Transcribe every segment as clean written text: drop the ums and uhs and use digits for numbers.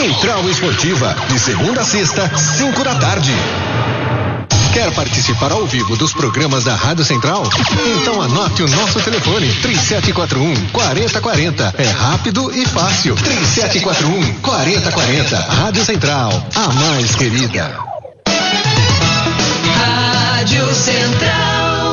Central Esportiva, de segunda a sexta, 5 da tarde. Quer participar ao vivo dos programas da Rádio Central? Então anote o nosso telefone, 3741-4040. É rápido e fácil. 3741-4040. Rádio Central, a mais querida. Rádio Central.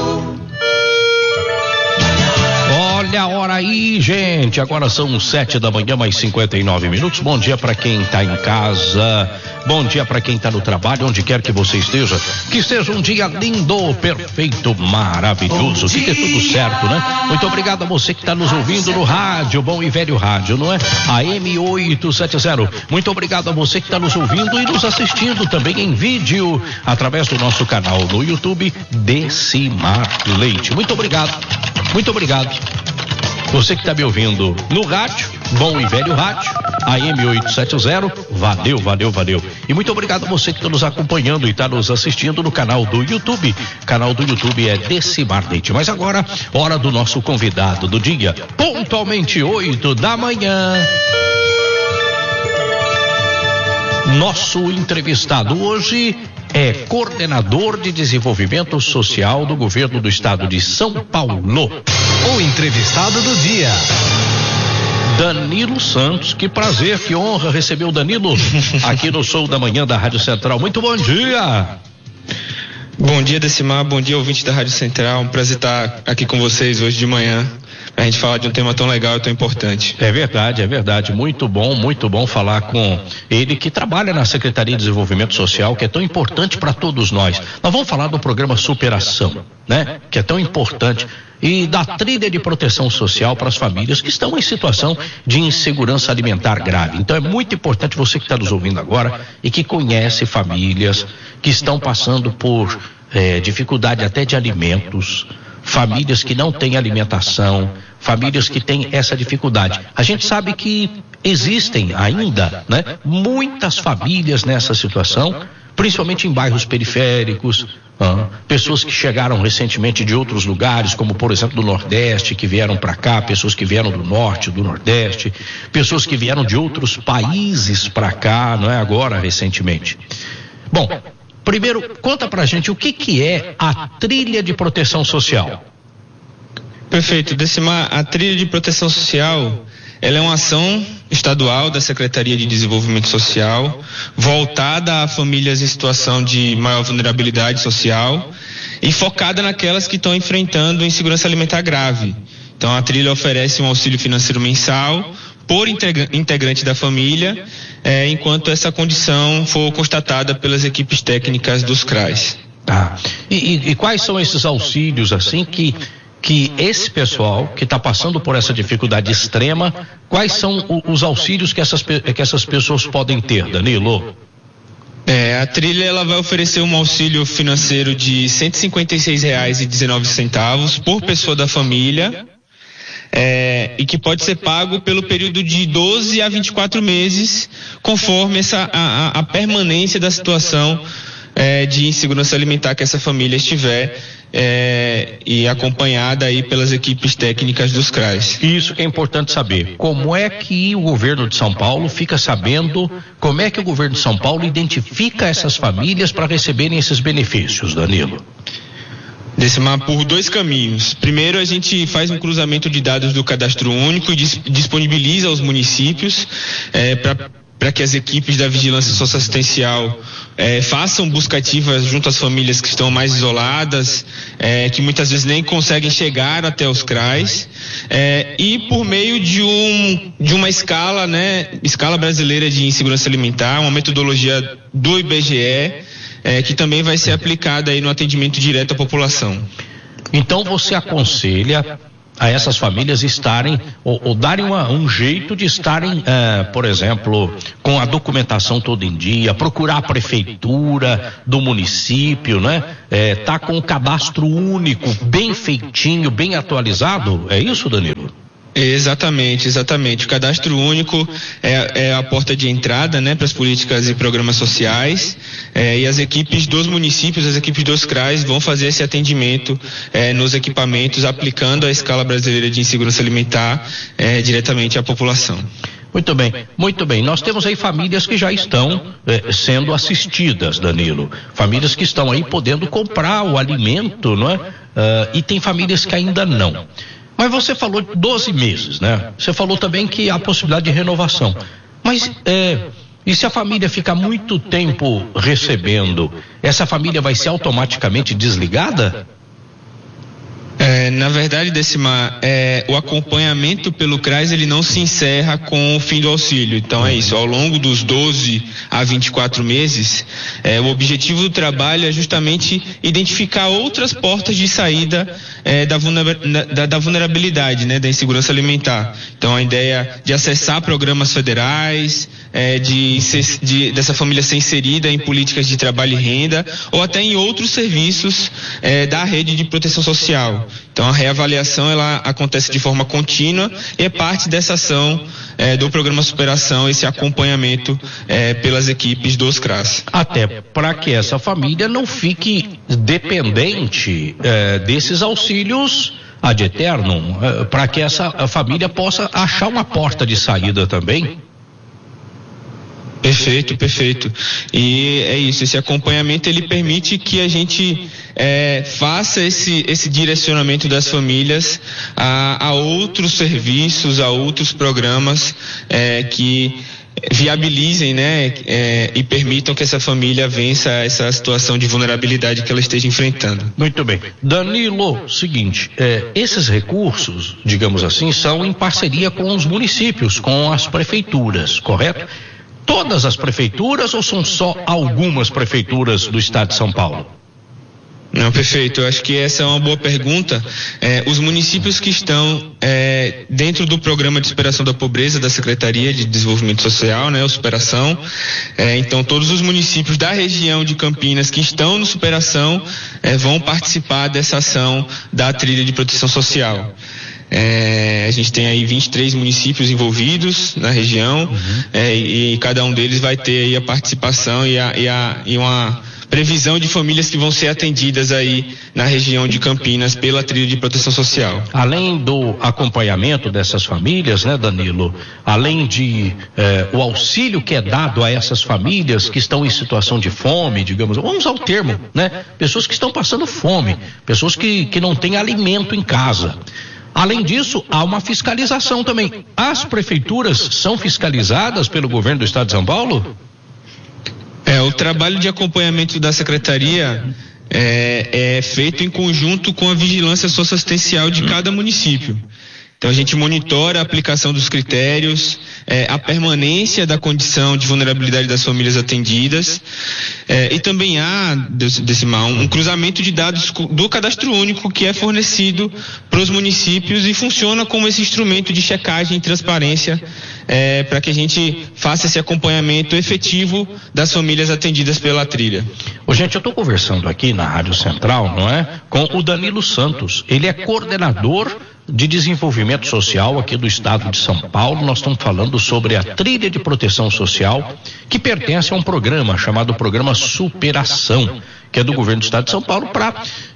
Olha a hora aí, gente. Agora são 7 da manhã, mais 59 minutos. Bom dia para quem tá em casa. Bom dia para quem tá no trabalho, onde quer que você esteja. Que seja um dia lindo, perfeito, maravilhoso. Que dê tudo certo, né? Muito obrigado a você que está nos ouvindo no rádio, bom e velho rádio, não é? AM 870. Muito obrigado a você que está nos ouvindo e nos assistindo também em vídeo através do nosso canal no YouTube, Decimar Leite. Muito obrigado. Muito obrigado. Você que está me ouvindo no rádio, bom e velho rádio, AM 870, valeu, valeu, valeu. E muito obrigado a você que está nos acompanhando e está nos assistindo no canal do YouTube. Canal do YouTube é Decimar Leite. Mas agora, hora do nosso convidado do dia, pontualmente 8 da manhã. Nosso entrevistado hoje é coordenador de desenvolvimento social do governo do estado de São Paulo. O entrevistado do dia, Danilo Santos. Que prazer, que honra receber o Danilo aqui no Show da Manhã da Rádio Central. Muito bom dia. Bom dia, Decimar, bom dia, ouvinte da Rádio Central. Um prazer estar aqui com vocês hoje de manhã. A gente falar de um tema tão legal e tão importante. É verdade. Muito bom falar com ele que trabalha na Secretaria de Desenvolvimento Social, que é tão importante para todos nós. Nós vamos falar do programa Superação, né? Que é tão importante, e da trilha de proteção social para as famílias que estão em situação de insegurança alimentar grave. Então é muito importante você que está nos ouvindo agora e que conhece famílias que estão passando por dificuldade até de alimentos, famílias que não têm alimentação, famílias que têm essa dificuldade. A gente sabe que existem ainda, né, muitas famílias nessa situação, principalmente em bairros periféricos, pessoas que chegaram recentemente de outros lugares, como por exemplo do Nordeste, que vieram para cá, pessoas que vieram do Norte, do Nordeste, pessoas que vieram de outros países para cá, não é agora recentemente. Bom, primeiro, conta pra gente o que é a trilha de proteção social. Perfeito, Decimar, a trilha de proteção social, ela é uma ação estadual da Secretaria de Desenvolvimento Social, voltada a famílias em situação de maior vulnerabilidade social e focada naquelas que estão enfrentando insegurança alimentar grave. Então a trilha oferece um auxílio financeiro mensal por integrante da família, enquanto essa condição for constatada pelas equipes técnicas dos CRAs. E quais são esses auxílios, assim, que esse pessoal que está passando por essa dificuldade extrema, quais são os auxílios que essas pessoas podem ter, Danilo? A trilha ela vai oferecer um auxílio financeiro de R$ 156,19 por pessoa da família, e que pode ser pago pelo período de 12 a 24 meses, conforme a permanência da situação de insegurança alimentar que essa família estiver, e acompanhada aí pelas equipes técnicas dos CRAs. Isso que é importante saber. Como é que o governo de São Paulo fica sabendo, como é que o governo de São Paulo identifica essas famílias para receberem esses benefícios, Danilo? Decimar por dois caminhos. Primeiro, a gente faz um cruzamento de dados do Cadastro Único e disponibiliza aos municípios para que as equipes da Vigilância Socioassistencial façam busca ativa junto às famílias que estão mais isoladas, que muitas vezes nem conseguem chegar até os CRAs, e por meio de uma escala, escala brasileira de insegurança alimentar, uma metodologia do IBGE, que também vai ser aplicada aí no atendimento direto à população. Então você aconselha a essas famílias estarem ou darem um jeito de estarem, por exemplo, com a documentação toda em dia, procurar a prefeitura do município, né? Tá com o cadastro único bem feitinho, bem atualizado, é isso, Danilo? Exatamente. O cadastro único é a porta de entrada, para as políticas e programas sociais, e as equipes dos municípios, as equipes dos CRAs vão fazer esse atendimento nos equipamentos, aplicando a escala brasileira de insegurança alimentar diretamente à população. Muito bem, muito bem. Nós temos aí famílias que já estão sendo assistidas, Danilo. Famílias que estão aí podendo comprar o alimento, não é? E tem famílias que ainda não. Mas você falou de 12 meses, né? Você falou também que há possibilidade de renovação. Mas e se a família ficar muito tempo recebendo, essa família vai ser automaticamente desligada? Na verdade, Decimar, o acompanhamento pelo CRAS ele não se encerra com o fim do auxílio. Então é isso, ao longo dos 12 a 24 meses, o objetivo do trabalho é justamente identificar outras portas de saída da vulnerabilidade, né, da insegurança alimentar. Então a ideia de acessar programas federais, dessa família ser inserida em políticas de trabalho e renda, ou até em outros serviços da rede de proteção social. Então a reavaliação ela acontece de forma contínua e é parte dessa ação do programa Superação, esse acompanhamento pelas equipes dos CRAS. Até para que essa família não fique dependente desses auxílios ad eternum, para que essa família possa achar uma porta de saída também. Perfeito. E é isso, esse acompanhamento ele permite que a gente faça esse direcionamento das famílias a outros serviços, a outros programas que viabilizem, né, e permitam que essa família vença essa situação de vulnerabilidade que ela esteja enfrentando. Muito bem. Danilo, seguinte, esses recursos, digamos assim, são em parceria com os municípios, com as prefeituras, correto? Todas as prefeituras ou são só algumas prefeituras do estado de São Paulo? Não, perfeito. Eu acho que essa é uma boa pergunta. Os municípios que estão dentro do programa de superação da pobreza da Secretaria de Desenvolvimento Social, né, o Superação, então todos os municípios da região de Campinas que estão no Superação vão participar dessa ação da trilha de proteção social. A gente tem aí 23 municípios envolvidos na região, e cada um deles vai ter aí a participação e uma previsão de famílias que vão ser atendidas aí na região de Campinas pela trilha de proteção social. Além do acompanhamento dessas famílias, né, Danilo, além de o auxílio que é dado a essas famílias que estão em situação de fome, digamos, vamos usar o termo, né, pessoas que estão passando fome, pessoas que não têm alimento em casa. Além disso, há uma fiscalização também. As prefeituras são fiscalizadas pelo governo do estado de São Paulo? O trabalho de acompanhamento da Secretaria é feito em conjunto com a vigilância socioassistencial de cada município. Então a gente monitora a aplicação dos critérios, a permanência da condição de vulnerabilidade das famílias atendidas, e também há, Decimar, um cruzamento de dados do cadastro único que é fornecido para os municípios e funciona como esse instrumento de checagem e transparência para que a gente faça esse acompanhamento efetivo das famílias atendidas pela trilha. Gente, eu estou conversando aqui na Rádio Central, não é? Com o Danilo Santos. Ele é coordenador de desenvolvimento social aqui do estado de São Paulo. Nós estamos falando sobre a trilha de proteção social que pertence a um programa chamado Programa Superação, que é do governo do estado de São Paulo para,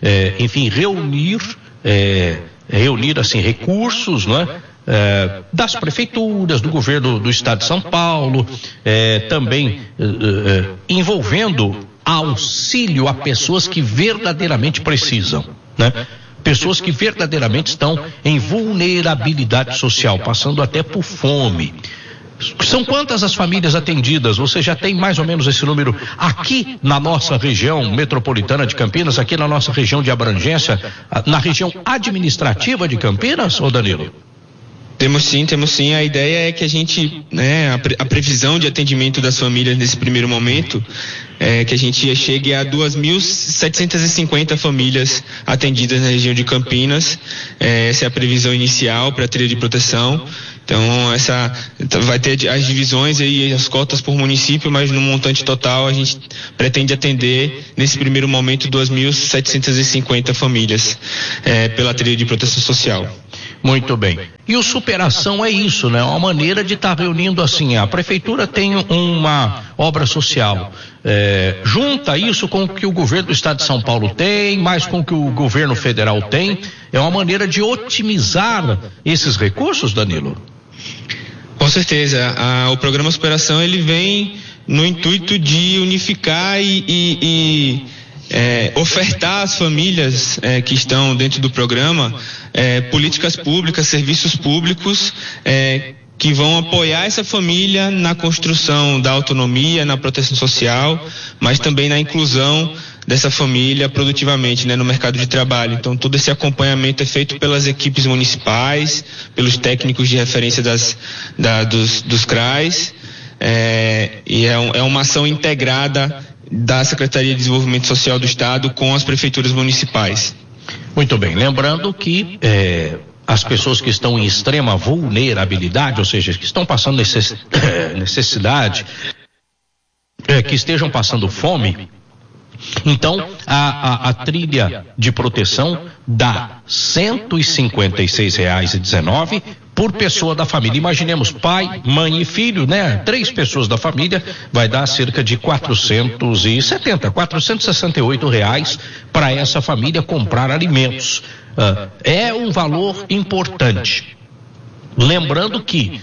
reunir assim recursos, não é? Das prefeituras, do governo do estado de São Paulo, também envolvendo auxílio a pessoas que verdadeiramente precisam, né? Pessoas que verdadeiramente estão em vulnerabilidade social, passando até por fome. São quantas as famílias atendidas? Você já tem mais ou menos esse número aqui na nossa região metropolitana de Campinas, aqui na nossa região de abrangência, na região administrativa de Campinas, ô Danilo? Temos sim. A ideia é que a gente, a previsão de atendimento das famílias nesse primeiro momento que a gente chegue a 2.750 famílias atendidas na região de Campinas. Essa é a previsão inicial para a trilha de proteção. Então, vai ter as divisões e as cotas por município, mas no montante total a gente pretende atender, nesse primeiro momento, 2.750 famílias pela trilha de proteção social. Muito bem. E o Superação é isso, né? Uma maneira de estar reunindo assim, a prefeitura tem uma obra social, junta isso com o que o governo do estado de São Paulo tem, mais com o que o governo federal tem, é uma maneira de otimizar esses recursos, Danilo? Com Com certeza. O programa Superação, ele vem no intuito de unificar e ofertar às famílias que estão dentro do programa políticas públicas, serviços públicos que vão apoiar essa família na construção da autonomia, na proteção social, mas também na inclusão dessa família produtivamente, no mercado de trabalho. Então, todo esse acompanhamento é feito pelas equipes municipais, pelos técnicos de referência dos CRAs, e é uma ação integrada da Secretaria de Desenvolvimento Social do Estado com as prefeituras municipais. Muito bem, lembrando que as pessoas que estão em extrema vulnerabilidade, ou seja, que estão passando necessidade, que estejam passando fome, então a trilha de proteção dá R$ 156,19 por pessoa da família. Imaginemos pai, mãe e filho, 3 pessoas da família, vai dar cerca de R$ 468 para essa família comprar alimentos. É um valor importante. Lembrando que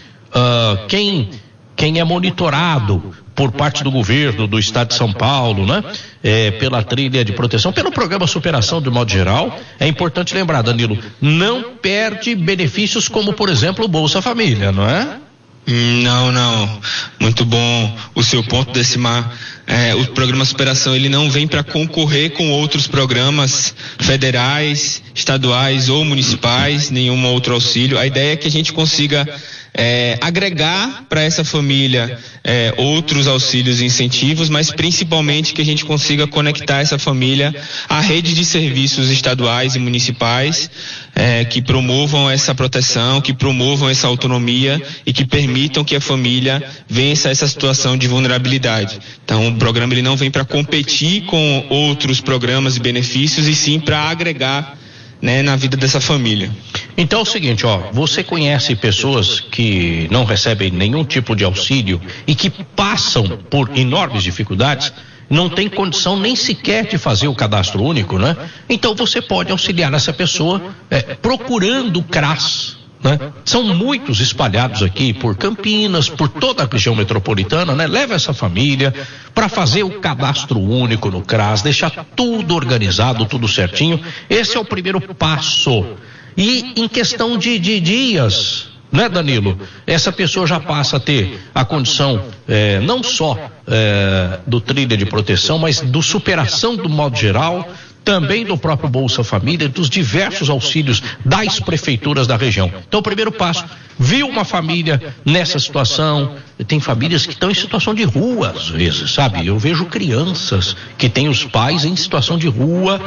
quem é monitorado por parte do governo do estado de São Paulo, pela trilha de proteção, pelo programa Superação de modo geral, é importante lembrar, Danilo, não perde benefícios como, por exemplo, o Bolsa Família, não é? Não. Muito bom o seu ponto, Decimar. O programa Superação, ele não vem para concorrer com outros programas federais, estaduais ou municipais, nenhum outro auxílio. A ideia é que a gente consiga agregar para essa família outros auxílios e incentivos, mas principalmente que a gente consiga conectar essa família à rede de serviços estaduais e municipais que promovam essa proteção, que promovam essa autonomia e que permitam que a família vença essa situação de vulnerabilidade. Então, o programa ele não vem para competir com outros programas e benefícios, e sim para agregar na vida dessa família. Então é o seguinte, você conhece pessoas que não recebem nenhum tipo de auxílio e que passam por enormes dificuldades, não tem condição nem sequer de fazer o cadastro único, Então você pode auxiliar essa pessoa procurando o CRAS, São muitos espalhados aqui por Campinas, por toda a região metropolitana, Leva essa família para fazer o cadastro único no CRAS, deixar tudo organizado, tudo certinho. Esse é o primeiro passo. E em questão de dias, Danilo? Essa pessoa já passa a ter a condição não só do trilha de proteção, mas do Superação do modo geral, também do próprio Bolsa Família, dos diversos auxílios das prefeituras da região. Então, o primeiro passo, viu uma família nessa situação, tem famílias que estão em situação de rua, às vezes, sabe? Eu vejo crianças que têm os pais em situação de rua,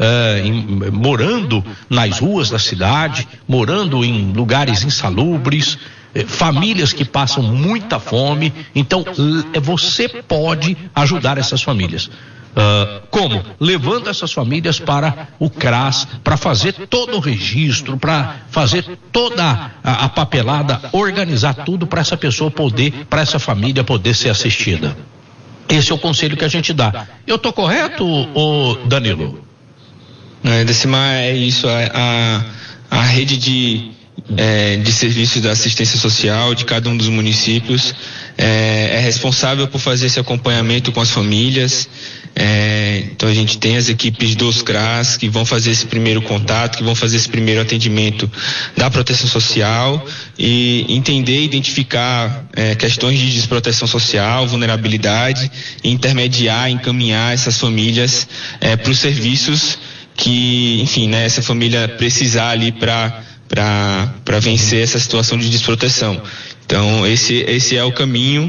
morando nas ruas da cidade, morando em lugares insalubres, famílias que passam muita fome. Então, você pode ajudar essas famílias. Como? Levando essas famílias para o CRAS, para fazer todo o registro, para fazer toda a papelada, organizar tudo para essa pessoa poder, para essa família poder ser assistida. Esse é o conselho que a gente dá. Eu estou correto, Danilo? Decimar, é isso, a rede de serviços da assistência social de cada um dos municípios é responsável por fazer esse acompanhamento com as famílias. Então a gente tem as equipes dos CRAS que vão fazer esse primeiro contato, que vão fazer esse primeiro atendimento da proteção social e entender, identificar questões de desproteção social, vulnerabilidade, e intermediar, encaminhar essas famílias para os serviços que, enfim, essa família precisar ali para vencer essa situação de desproteção. Então esse é o caminho.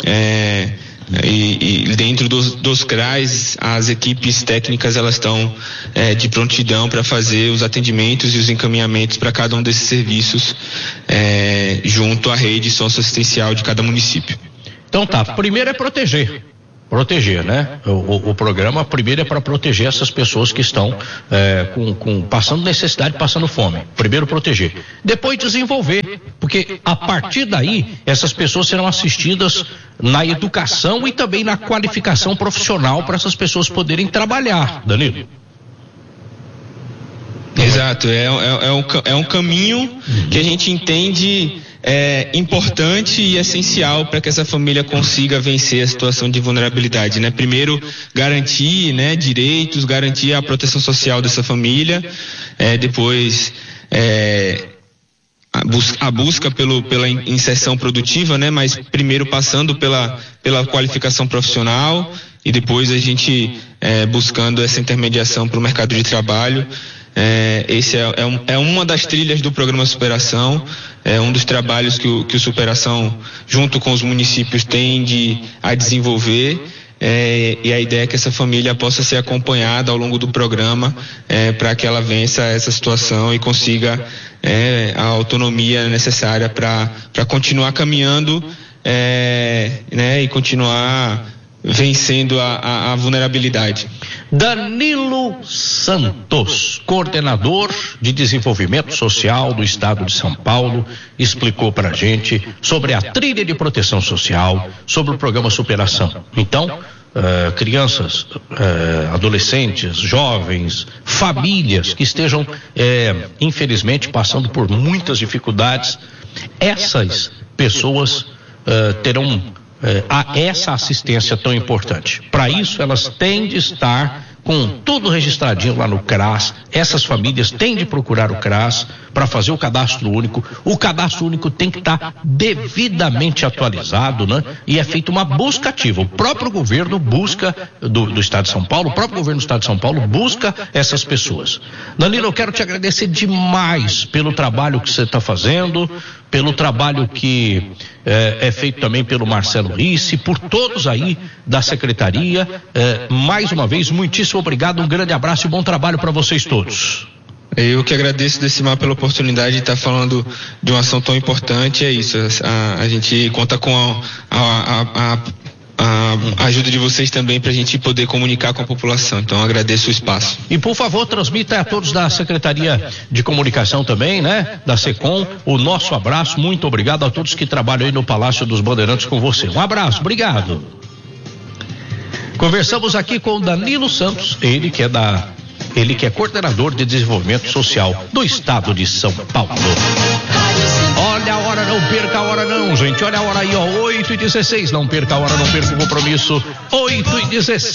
E dentro dos CRAs, as equipes técnicas elas estão de prontidão para fazer os atendimentos e os encaminhamentos para cada um desses serviços junto à rede socioassistencial de cada município. Então tá, primeiro é proteger, O programa primeiro é para proteger essas pessoas que estão passando necessidade, passando fome. Primeiro proteger, depois desenvolver, porque a partir daí essas pessoas serão assistidas na educação e também na qualificação profissional para essas pessoas poderem trabalhar, Danilo. Exato, é um caminho que a gente entende importante e essencial para que essa família consiga vencer a situação de vulnerabilidade, né? Primeiro, garantir, né, direitos, garantir a proteção social dessa família, depois a busca pela inserção produtiva, né? Mas primeiro passando pela qualificação profissional e depois a gente buscando essa intermediação para o mercado de trabalho. Esse é uma das trilhas do programa Superação, é um dos trabalhos que o Superação, junto com os municípios, tende a desenvolver. E a ideia é que essa família possa ser acompanhada ao longo do programa para que ela vença essa situação e consiga a autonomia necessária para continuar caminhando né, e continuar vencendo a vulnerabilidade. Danilo Santos, coordenador de desenvolvimento social do estado de São Paulo, explicou para a gente sobre a trilha de proteção social, sobre o programa Superação. Então, crianças, adolescentes, jovens, famílias que estejam, infelizmente, passando por muitas dificuldades, essas pessoas terão essa assistência tão importante. Para isso, elas têm de estar com tudo registradinho lá no CRAS. Essas famílias têm de procurar o CRAS para fazer o cadastro único. O cadastro único tem que estar devidamente atualizado, né? E é feita uma busca ativa. O próprio governo busca, do Estado de São Paulo, o próprio governo do Estado de São Paulo busca essas pessoas. Danilo, eu quero te agradecer demais pelo trabalho que você está fazendo, pelo trabalho que é feito também pelo Marcelo Risse, por todos aí da secretaria. Mais uma vez, muitíssimo obrigado, um grande abraço e bom trabalho para vocês todos. Eu que agradeço, Decimar, pela oportunidade de estar falando de uma ação tão importante. É isso, a gente conta com a ajuda de vocês também para a gente poder comunicar com a população. Então, agradeço o espaço. E, por favor, transmita a todos da Secretaria de Comunicação também, né? Da SECOM, o nosso abraço. Muito obrigado a todos que trabalham aí no Palácio dos Bandeirantes com você. Um abraço, obrigado. Conversamos aqui com o Danilo Santos, ele que é coordenador de desenvolvimento social do estado de São Paulo. Olha a hora, não perca a hora não, gente. Olha a hora aí, ó, 8h16. Não perca a hora, não perca o compromisso. 8h16.